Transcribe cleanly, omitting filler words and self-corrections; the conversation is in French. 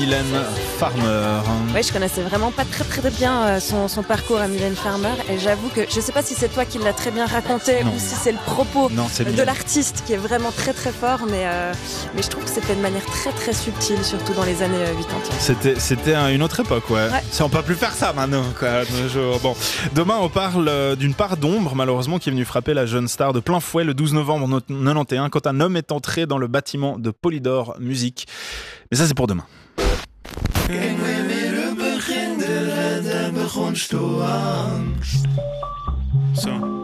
Mylène Farmer. Oui, je connaissais vraiment pas très bien son parcours à Mylène Farmer et j'avoue que je sais pas si c'est toi qui l'as très bien raconté ou si c'est le propos de l'artiste qui est vraiment très fort, mais je trouve que c'est fait de manière très subtile, surtout dans les années 80. C'était une autre époque, ouais. Si on peut plus faire ça maintenant, quoi. Bon. Demain, on parle d'une part d'ombre, malheureusement, qui est venue frapper la jeune star de plein fouet le 12 novembre 1991, quand un homme est entré dans le bâtiment de Polydor Musique. Mais ça, c'est pour demain. Kijk, we weer begin de red en begon angst. Zo.